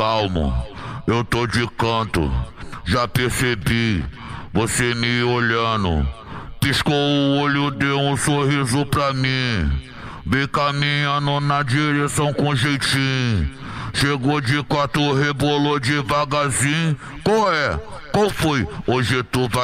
calmo, eu tô de canto, já percebi, você me olhando. Piscou o olho, deu um sorriso pra mim. Vem caminhando na direção com jeitinho. Chegou de quatro, rebolou devagarzinho. Qual é? Qual foi? Hoje tu vai